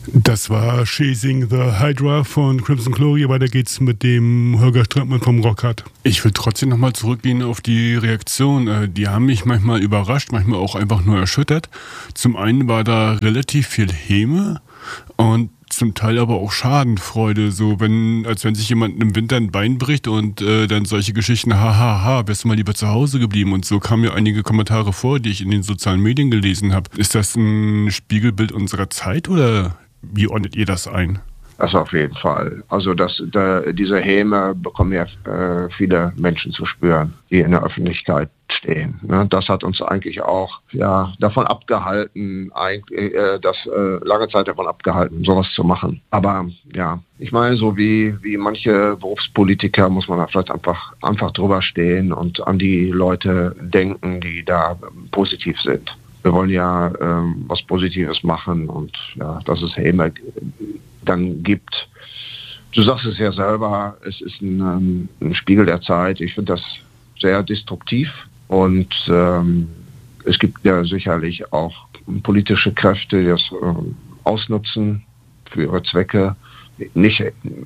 Das war Chasing the Hydra von Crimson Glory. Weiter geht's mit dem Holger Strattmann vom Rockhard. Ich will trotzdem nochmal zurückgehen auf die Reaktion. Die haben mich manchmal überrascht, manchmal auch einfach nur erschüttert. Zum einen war da relativ viel Häme und zum Teil aber auch Schadenfreude, so als wenn sich jemand im Winter ein Bein bricht und dann solche Geschichten, hahaha, wärst du mal lieber zu Hause geblieben, und so kamen ja einige Kommentare vor, die ich in den sozialen Medien gelesen habe. Ist das ein Spiegelbild unserer Zeit oder wie ordnet ihr das ein? Das auf jeden Fall. Also diese Häme bekommen ja viele Menschen zu spüren, die in der Öffentlichkeit stehen. Ne? Das hat uns eigentlich auch davon abgehalten, lange Zeit davon abgehalten, sowas zu machen. Aber ja, ich meine, so wie manche Berufspolitiker muss man da vielleicht einfach drüber stehen und an die Leute denken, die da positiv sind. Wir wollen ja was Positives machen, und ja, dass es Häme dann gibt. Du sagst es ja selber, es ist ein Spiegel der Zeit. Ich finde das sehr destruktiv, und es gibt ja sicherlich auch politische Kräfte, die das ausnutzen für ihre Zwecke. Nicht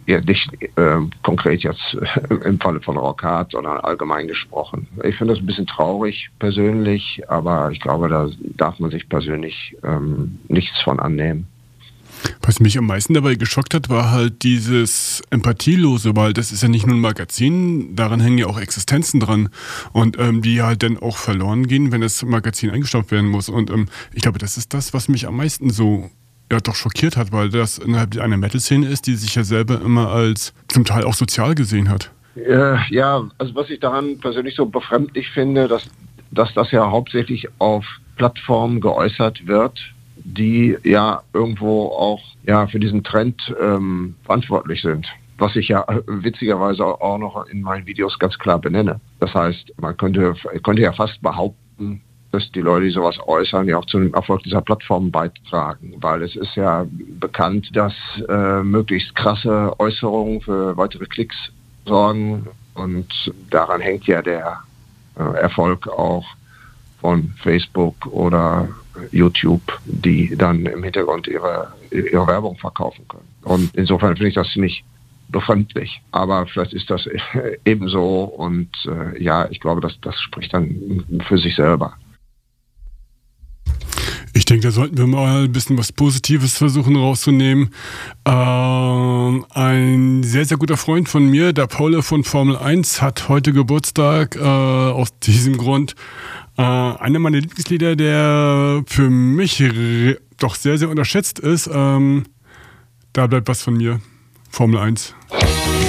konkret jetzt im Falle von Rockhard, sondern allgemein gesprochen. Ich finde das ein bisschen traurig persönlich, aber ich glaube, da darf man sich persönlich nichts von annehmen. Was mich am meisten dabei geschockt hat, war halt dieses Empathielose, weil das ist ja nicht nur ein Magazin, daran hängen ja auch Existenzen dran, und die halt dann auch verloren gehen, wenn das Magazin eingestampft werden muss. Und ich glaube, das ist das, was mich am meisten so doch schockiert hat, weil das innerhalb einer Metal-Szene ist, die sich ja selber immer als zum Teil auch sozial gesehen hat. Ja, also was ich daran persönlich so befremdlich finde, dass das ja hauptsächlich auf Plattformen geäußert wird, die ja irgendwo auch für diesen Trend verantwortlich sind. Was ich ja witzigerweise auch noch in meinen Videos ganz klar benenne. Das heißt, man könnte ja fast behaupten, dass die Leute, die sowas äußern, ja auch zu dem Erfolg dieser Plattform beitragen. Weil es ist ja bekannt, dass möglichst krasse Äußerungen für weitere Klicks sorgen. Und daran hängt ja der Erfolg auch von Facebook oder YouTube, die dann im Hintergrund ihre Werbung verkaufen können. Und insofern finde ich das nicht befremdlich. Aber vielleicht ist das ebenso. Und ich glaube, das spricht dann für sich selber. Ich denke, da sollten wir mal ein bisschen was Positives versuchen rauszunehmen. Ein sehr, sehr guter Freund von mir, der Paul von Formel 1, hat heute Geburtstag. Aus diesem Grund einer meiner Lieblingslieder, der für mich doch sehr, sehr unterschätzt ist. Da bleibt was von mir. Formel 1.